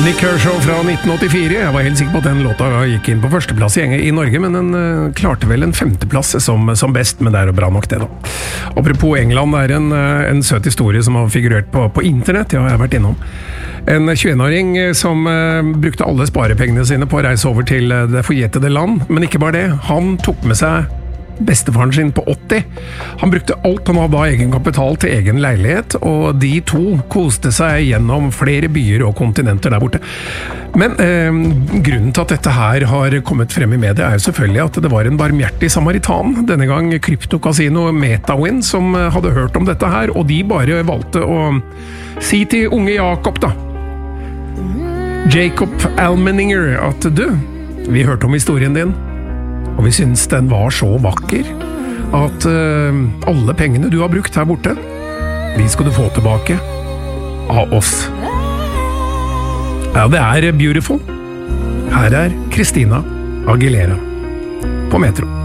Nick Kershaw fra 1984. Jeg var helt sikker på at den låta gikk inn på førsteplass i Norge, men den klarte vel en femteplass som best, men det er jo bra nok det da. Apropos England, det er en søt historie som har figurert på internett, ja, jeg har vært innom. En 21-åring som brukte alle sparepengene sine på å reise over til det forjettede land, men ikke bare det, han tok med seg bestefaren sin på 80. Han brukte alt han hadde av egen kapital til egen leilighet, og de to koste seg gjennom flere byer og kontinenter der borte. Men grunnen til at dette her har kommet frem i media er jo selvfølgelig at det var en barmhjertig samaritan, denne gang kryptokasino MetaWin, som hadde hørt om dette her, og de bare valgte å si til unge Jakob da, Jacob Almenninger, at du, vi hørte om historien din, og vi synes den var så vakker at alle pengene du har brukt her borte, de skal du få tilbake av oss. Ja, det er beautiful. Her er Christina Aguilera på Metro.